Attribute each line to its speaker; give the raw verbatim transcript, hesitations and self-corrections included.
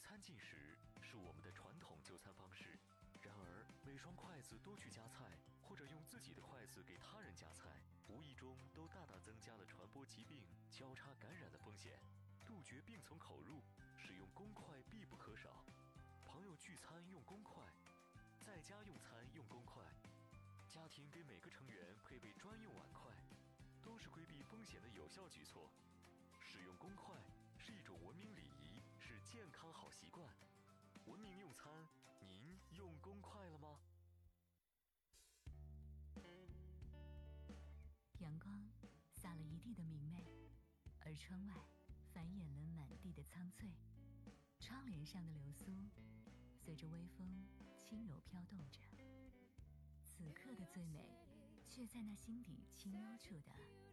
Speaker 1: 餐进食是我们的传统就餐方式，然而每双筷子都去夹菜，或者用自己的筷子给他人夹菜，无意中都大大增加了传播疾病、交叉感染的风险。杜绝病从口入，使用公筷必不可少。朋友聚餐用公筷，在家用餐用公筷，家庭给每个成员配备专用碗筷，都是规避风险的有效举措。使用公筷是一种文明礼仪，是健康好习惯。文明用餐，您用公筷了吗？
Speaker 2: 阳光洒了一地的明媚，而窗外繁衍了满地的苍翠。窗帘上的流苏随着微风轻柔飘动着，此刻的最美却在那心底清幽处的